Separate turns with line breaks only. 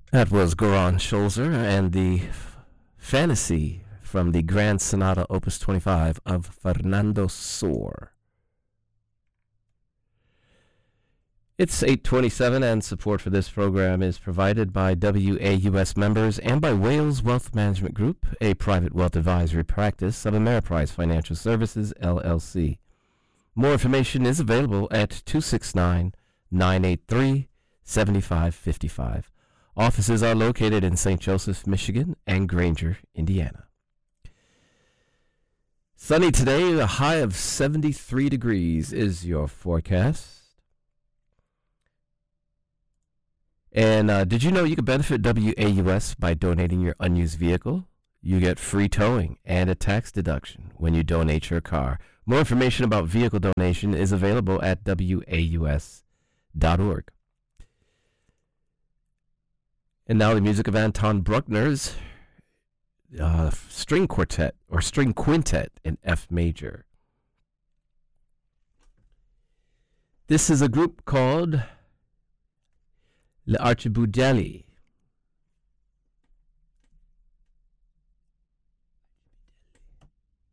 That was Goran Scholzer and the Fantasy from the Grand Sonata Opus 25 of Fernando Sor. It's 8:27 and support for this program is provided by WAUS members and by Wales Wealth Management Group, a private wealth advisory practice of Ameriprise Financial Services, LLC. More information is available at 269-983-7555. Offices are located in St. Joseph, Michigan, and Granger, Indiana. Sunny today, a high of 73 degrees is your forecast. And did you know you can benefit WAUS by donating your unused vehicle? You get free towing and a tax deduction when you donate your car. More information about vehicle donation is available at waus.org. And now the music of Anton Bruckner's string quartet or string quintet in F major. This is a group called Le Archibaldeli.